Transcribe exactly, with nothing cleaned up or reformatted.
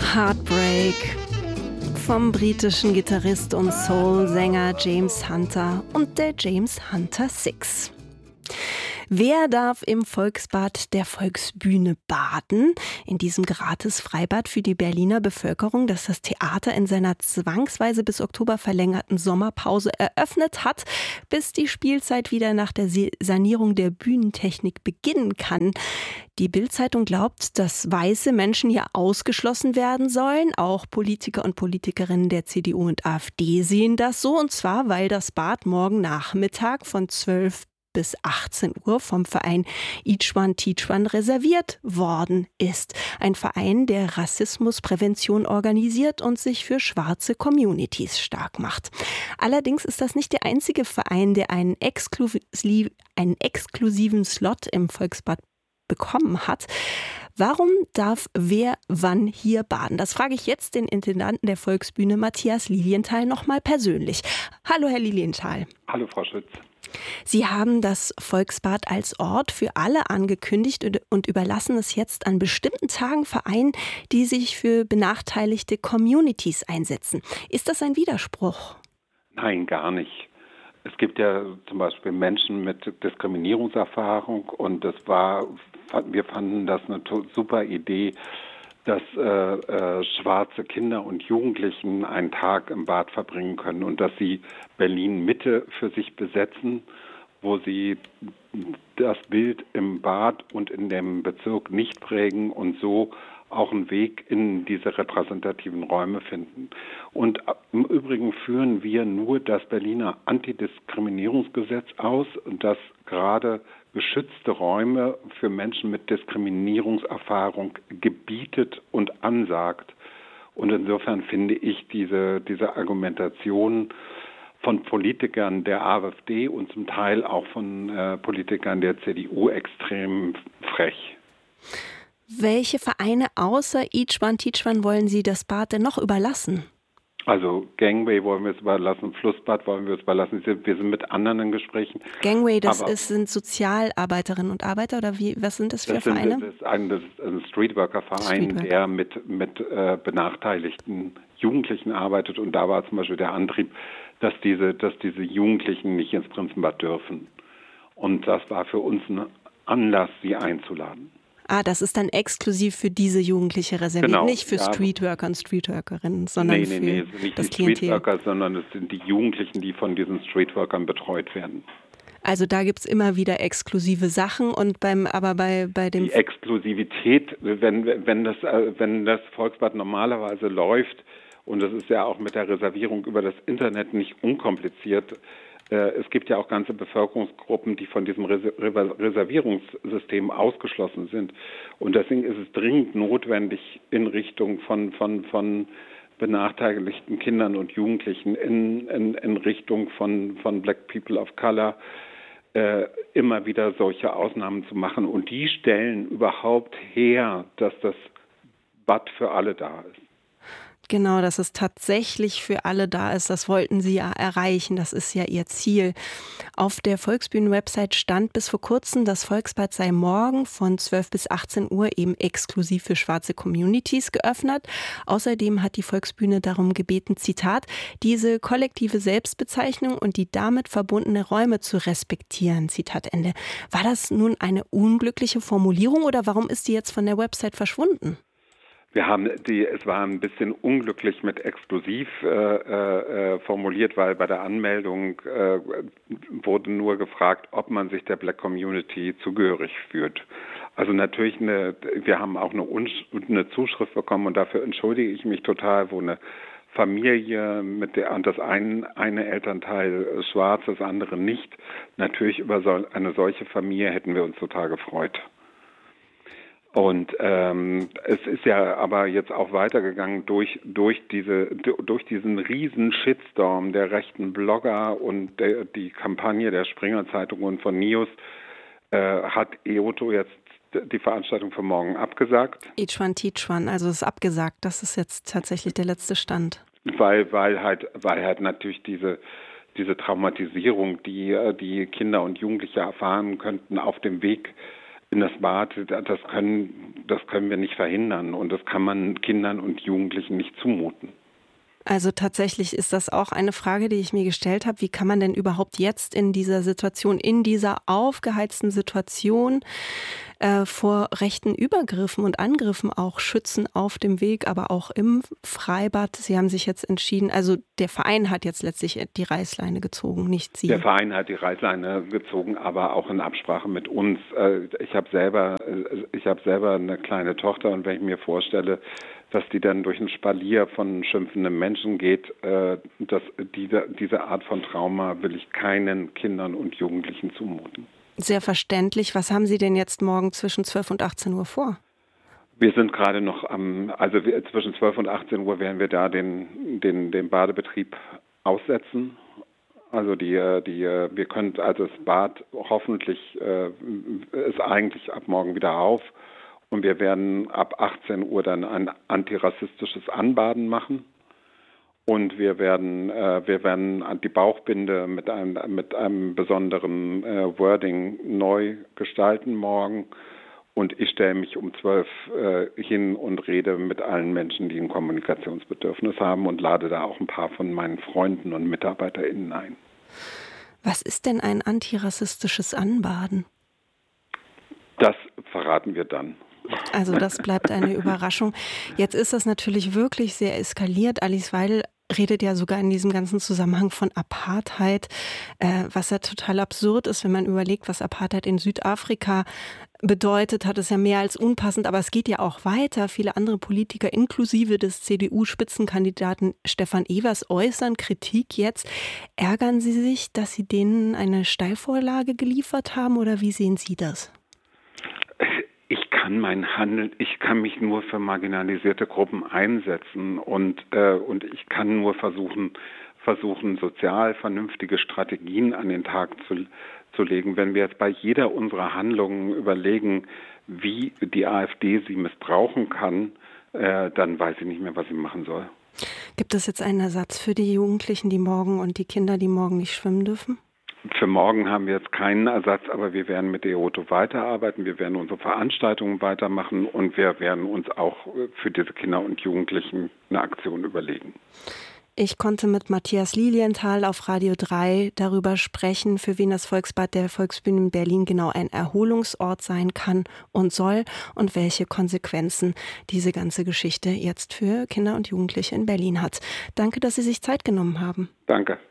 Heartbreak vom britischen Gitarrist und Soul-Sänger James Hunter und der James Hunter Six. Wer darf im Volksbad der Volksbühne baden? In diesem Gratis-Freibad für die Berliner Bevölkerung, das das Theater in seiner zwangsweise bis Oktober verlängerten Sommerpause eröffnet hat, bis die Spielzeit wieder nach der Sanierung der Bühnentechnik beginnen kann. Die Bild-Zeitung glaubt, dass weiße Menschen hier ausgeschlossen werden sollen. Auch Politiker und Politikerinnen der C D U und AfD sehen das so. Und zwar, weil das Bad morgen Nachmittag von zwölf bis achtzehn Uhr vom Verein Each One Teach One reserviert worden ist. Ein Verein, der Rassismusprävention organisiert und sich für schwarze Communities stark macht. Allerdings ist das nicht der einzige Verein, der einen, exklusiv, einen exklusiven Slot im Volksbad bekommen hat. Warum darf wer wann hier baden? Das frage ich jetzt den Intendanten der Volksbühne, Matthias Lilienthal, nochmal persönlich. Hallo, Herr Lilienthal. Hallo, Frau Schütz. Sie haben das Volksbad als Ort für alle angekündigt und überlassen es jetzt an bestimmten Tagen Vereinen, die sich für benachteiligte Communities einsetzen. Ist das ein Widerspruch? Nein, gar nicht. Es gibt ja zum Beispiel Menschen mit Diskriminierungserfahrung und das war, wir fanden das eine super Idee, dass äh, äh, schwarze Kinder und Jugendlichen einen Tag im Bad verbringen können und dass sie Berlin Mitte für sich besetzen, wo sie das Bild im Bad und in dem Bezirk nicht prägen und so auch einen Weg in diese repräsentativen Räume finden. Und im Übrigen führen wir nur das Berliner Antidiskriminierungsgesetz aus, das gerade geschützte Räume für Menschen mit Diskriminierungserfahrung gebietet und ansagt. Und insofern finde ich diese, diese Argumentation von Politikern der AfD und zum Teil auch von äh, Politikern der C D U extrem frech. Welche Vereine außer Each One Teach One wollen Sie das Bad denn noch überlassen? Also Gangway wollen wir es überlassen, Flussbad wollen wir es überlassen. Wir sind mit anderen in Gesprächen. Gangway, das ist, sind Sozialarbeiterinnen und Arbeiter oder wie? Was sind das für das Vereine? Sind, das ist ein, das ist ein Streetworker-Verein, Streetworker. der mit, mit äh, benachteiligten Jugendlichen arbeitet. Und da war zum Beispiel der Antrieb, dass diese, dass diese Jugendlichen nicht ins Prinzenbad dürfen. Und das war für uns ein Anlass, sie einzuladen. Ah, das ist dann exklusiv für diese Jugendliche reserviert, genau, nicht für ja. Streetworker und Streetworkerinnen, sondern nee, nee, für nee, es sind nicht das die Klientel. Streetworker, sondern es sind die Jugendlichen, die von diesen Streetworkern betreut werden. Also da gibt es immer wieder exklusive Sachen und beim, aber bei, bei dem... Die Exklusivität, wenn, wenn, das, wenn das Volksbad normalerweise läuft, und das ist ja auch mit der Reservierung über das Internet nicht unkompliziert, es gibt ja auch ganze Bevölkerungsgruppen, die von diesem Reservierungssystem ausgeschlossen sind. Und deswegen ist es dringend notwendig, in Richtung von, von, von benachteiligten Kindern und Jugendlichen, in, in, in Richtung von, von Black People of Color, äh, immer wieder solche Ausnahmen zu machen. Und die stellen überhaupt her, dass das Bad für alle da ist. Genau, dass es tatsächlich für alle da ist, das wollten Sie ja erreichen, das ist ja Ihr Ziel. Auf der Volksbühnen-Website stand bis vor kurzem, das Volksbad sei morgen von zwölf bis achtzehn Uhr eben exklusiv für schwarze Communities geöffnet. Außerdem hat die Volksbühne darum gebeten, Zitat, diese kollektive Selbstbezeichnung und die damit verbundene Räume zu respektieren, Zitat Ende. War das nun eine unglückliche Formulierung oder warum ist die jetzt von der Website verschwunden? Wir haben die, es war ein bisschen unglücklich mit exklusiv äh, äh, formuliert, weil bei der Anmeldung äh, wurde nur gefragt, ob man sich der Black Community zugehörig fühlt. Also natürlich, eine, wir haben auch eine, eine Zuschrift bekommen und dafür entschuldige ich mich total, wo eine Familie mit der, und das ein, eine Elternteil schwarz, das andere nicht. Natürlich über so, eine solche Familie hätten wir uns total gefreut. Und ähm, es ist ja aber jetzt auch weitergegangen durch durch diese durch diesen riesen Shitstorm der rechten Blogger und der, die Kampagne der Springer Zeitung und von Nius äh, hat E O T O jetzt die Veranstaltung für morgen abgesagt. Each One Teach One, also ist abgesagt. Das ist jetzt tatsächlich der letzte Stand. Weil weil halt weil halt natürlich diese diese Traumatisierung, die die Kinder und Jugendliche erfahren könnten auf dem Weg in das Bad, das können, das können wir nicht verhindern und das kann man Kindern und Jugendlichen nicht zumuten. Also tatsächlich ist das auch eine Frage, die ich mir gestellt habe. Wie kann man denn überhaupt jetzt in dieser Situation, in dieser aufgeheizten Situation äh, vor rechten Übergriffen und Angriffen auch schützen auf dem Weg, aber auch im Freibad? Sie haben sich jetzt entschieden, also der Verein hat jetzt letztlich die Reißleine gezogen, nicht Sie. Der Verein hat die Reißleine gezogen, aber auch in Absprache mit uns. Ich habe selber, ich habe selber eine kleine Tochter und wenn ich mir vorstelle, dass die dann durch ein Spalier von schimpfenden Menschen geht, dass diese, diese Art von Trauma will ich keinen Kindern und Jugendlichen zumuten. Sehr verständlich. Was haben Sie denn jetzt morgen zwischen zwölf und achtzehn Uhr vor? Wir sind gerade noch am, also wir, zwischen zwölf und achtzehn Uhr werden wir da den, den, den Badebetrieb aussetzen. Also die, die, wir können, also das Bad hoffentlich äh, ist eigentlich ab morgen wieder auf und wir werden ab achtzehn Uhr dann ein antirassistisches Anbaden machen und wir werden, äh, wir werden die Bauchbinde mit einem, mit einem besonderen äh, Wording neu gestalten morgen. Und ich stelle mich um zwölf äh, hin und rede mit allen Menschen, die ein Kommunikationsbedürfnis haben und lade da auch ein paar von meinen Freunden und MitarbeiterInnen ein. Was ist denn ein antirassistisches Anbaden? Das verraten wir dann. Also das bleibt eine Überraschung. Jetzt ist das natürlich wirklich sehr eskaliert. Alice Weidel redet ja sogar in diesem ganzen Zusammenhang von Apartheid, äh, was ja total absurd ist, wenn man überlegt, was Apartheid in Südafrika bedeutet, hat es ja mehr als unpassend, aber es geht ja auch weiter. Viele andere Politiker, inklusive des C D U-Spitzenkandidaten Stefan Evers, äußern Kritik jetzt. Ärgern Sie sich, dass Sie denen eine Steilvorlage geliefert haben oder wie sehen Sie das? Ich kann mein Handeln, ich kann mich nur für marginalisierte Gruppen einsetzen und, äh, und ich kann nur versuchen, versuchen, sozial vernünftige Strategien an den Tag zu, zu legen. Wenn wir jetzt bei jeder unserer Handlungen überlegen, wie die AfD sie missbrauchen kann, äh, dann weiß ich nicht mehr, was sie machen soll. Gibt es jetzt einen Ersatz für die Jugendlichen, die morgen und die Kinder, die morgen nicht schwimmen dürfen? Für morgen haben wir jetzt keinen Ersatz, aber wir werden mit der E O T O weiterarbeiten, wir werden unsere Veranstaltungen weitermachen und wir werden uns auch für diese Kinder und Jugendlichen eine Aktion überlegen. Ich konnte mit Matthias Lilienthal auf Radio drei darüber sprechen, für wen das Volksbad der Volksbühne in Berlin genau ein Erholungsort sein kann und soll und welche Konsequenzen diese ganze Geschichte jetzt für Kinder und Jugendliche in Berlin hat. Danke, dass Sie sich Zeit genommen haben. Danke.